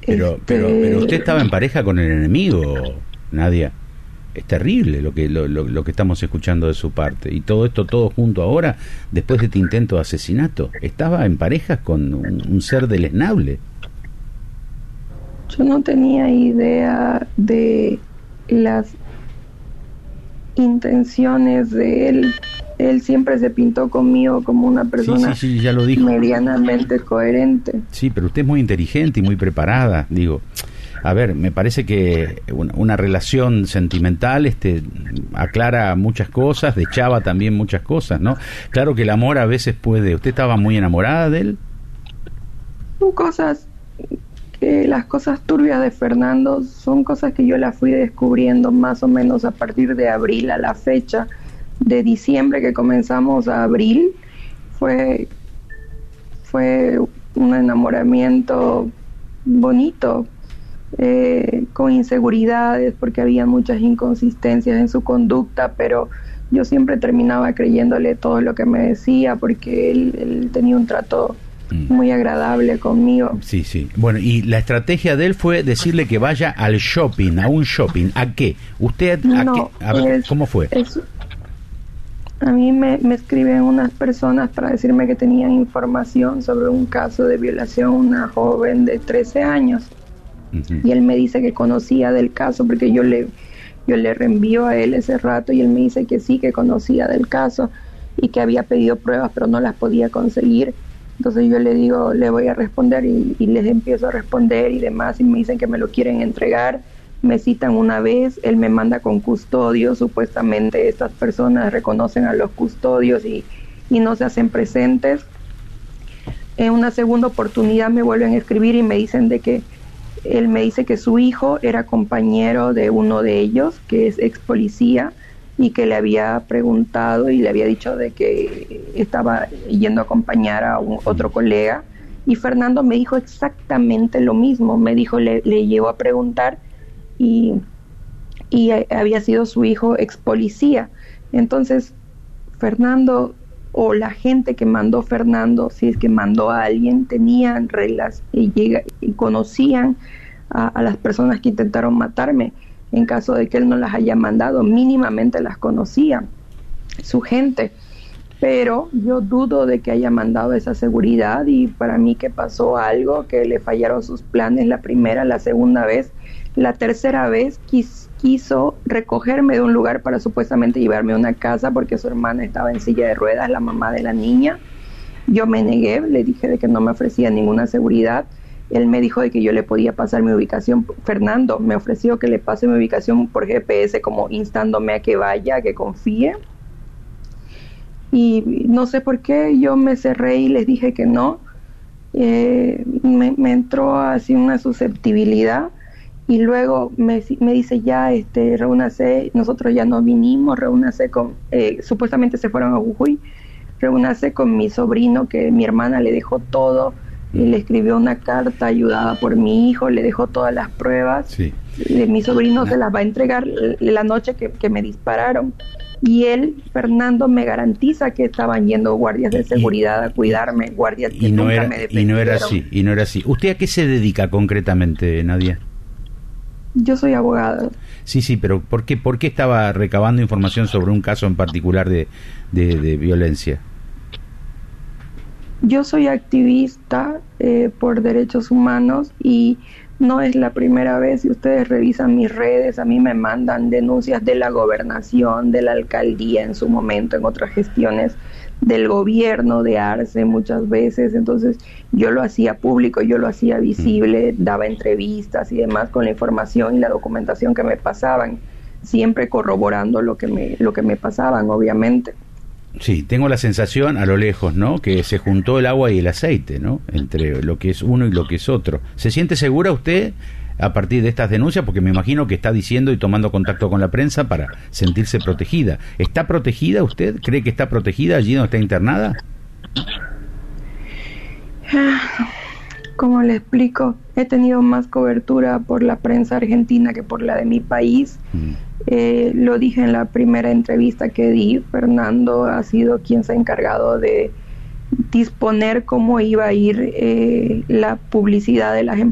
Pero usted estaba en pareja con el enemigo, Nadia. Es terrible lo que estamos escuchando de su parte. Y todo esto, todo junto ahora, después de este intento de asesinato. Estaba en parejas con un ser deleznable. Yo no tenía idea de las intenciones de él. Él siempre se pintó conmigo como una persona sí, ya lo dijo, medianamente coherente. Sí, pero usted es muy inteligente y muy preparada, digo. A ver, me parece que una relación sentimental aclara muchas cosas, deschaba también muchas cosas, ¿no? Claro que el amor a veces puede... ¿Usted estaba muy enamorada de él? Las cosas turbias de Fernando son cosas que yo las fui descubriendo más o menos a partir de abril a la fecha. De diciembre que comenzamos a abril, fue un enamoramiento bonito, con inseguridades porque había muchas inconsistencias en su conducta, pero yo siempre terminaba creyéndole todo lo que me decía porque él tenía un trato muy agradable conmigo. Sí. Bueno, y la estrategia de él fue decirle que vaya al shopping, a un shopping. ¿A qué? ¿Usted a ver, cómo fue? A mí me escriben unas personas para decirme que tenían información sobre un caso de violación a una joven de 13 años. Y él me dice que conocía del caso porque yo le reenvío a él ese rato y él me dice que sí, que conocía del caso y que había pedido pruebas pero no las podía conseguir. Entonces yo le digo, le voy a responder y les empiezo a responder y demás y me dicen que me lo quieren entregar. Me citan una vez, él me manda con custodio, supuestamente estas personas reconocen a los custodios y no se hacen presentes. En una segunda oportunidad me vuelven a escribir y me dicen él me dice que su hijo era compañero de uno de ellos, que es ex policía, y que le había preguntado y le había dicho de que estaba yendo a acompañar a otro colega. Y Fernando me dijo exactamente lo mismo, me dijo, le llevó a preguntar y había sido su hijo ex policía. Entonces, Fernando o la gente que mandó Fernando, si es que mandó a alguien, tenían reglas y conocían a las personas que intentaron matarme. En caso de que él no las haya mandado, mínimamente las conocía su gente. Pero yo dudo de que haya mandado esa seguridad y para mí que pasó algo, que le fallaron sus planes la primera, la segunda vez. La tercera vez quiso recogerme de un lugar para supuestamente llevarme a una casa porque su hermana estaba en silla de ruedas, la mamá de la niña. Yo me negué, le dije de que no me ofrecía ninguna seguridad. Él me dijo de que yo le podía pasar mi ubicación. Fernando me ofreció que le pase mi ubicación por GPS, como instándome a que vaya, a que confíe. Y no sé por qué yo me cerré y les dije que no. Me entró así una susceptibilidad. Y luego me dice ya, reúnase, nosotros ya no vinimos, reúnase supuestamente se fueron a Jujuy, reúnase con mi sobrino, que mi hermana le dejó todo, y le escribió una carta ayudada por mi hijo, le dejó todas las pruebas, sí. Mi sobrino se las va a entregar la noche que me dispararon. Y él, Fernando, me garantiza que estaban yendo guardias de seguridad a cuidarme, guardias que nunca me defendieron. Y no era así. ¿Usted a qué se dedica concretamente, Nadia? Yo soy abogada. Sí, pero ¿por qué estaba recabando información sobre un caso en particular de violencia? Yo soy activista por derechos humanos y no es la primera vez. Si ustedes revisan mis redes, a mí me mandan denuncias de la gobernación, de la alcaldía en su momento, en otras gestiones del gobierno, de Arce muchas veces. Entonces yo lo hacía público, yo lo hacía visible, daba entrevistas y demás con la información y la documentación que me pasaban, siempre corroborando lo que me pasaban, obviamente. Sí, tengo la sensación a lo lejos, ¿no?, que se juntó el agua y el aceite, ¿no?, entre lo que es uno y lo que es otro. ¿Se siente segura usted a partir de estas denuncias? Porque me imagino que está diciendo y tomando contacto con la prensa para sentirse protegida. ¿Está protegida usted? ¿Cree que está protegida allí donde está internada? Como le explico, he tenido más cobertura por la prensa argentina que por la de mi país. Lo dije en la primera entrevista que di. Fernando ha sido quien se ha encargado de disponer cómo iba a ir la publicidad de las